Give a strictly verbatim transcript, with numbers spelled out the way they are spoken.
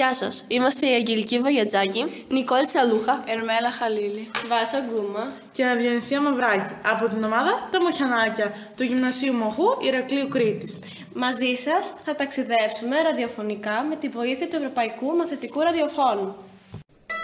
Γεια σας, είμαστε η Αγγελική Βογιατζάκη, Νικόλ Τσαλούχα, Ερμέλα Χαλίλη, Βάσα Γκούμα και Αδιανυσία Μαυράκη από την ομάδα Τα Μοχιανάκια του Γυμνασίου Μοχού Ηρακλείου Κρήτης. Μαζί σας θα ταξιδέψουμε ραδιοφωνικά με τη βοήθεια του Ευρωπαϊκού Μαθητικού Ραδιοφώνου.